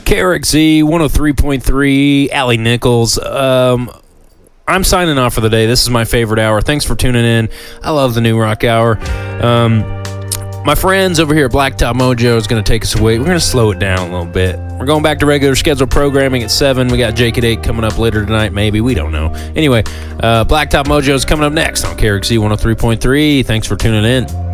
KRXZ 103.3, Allie Nichols. I'm signing off for the day. This is my favorite hour. Thanks for tuning in. I love the New Rock Hour. My friends over here at Blacktop Mojo is going to take us away. We're going to slow it down a little bit. We're going back to regular scheduled programming at 7. We got Jake at 8 coming up later tonight, maybe. We don't know. Anyway, Blacktop Mojo is coming up next on KRXZ 103.3. Thanks for tuning in.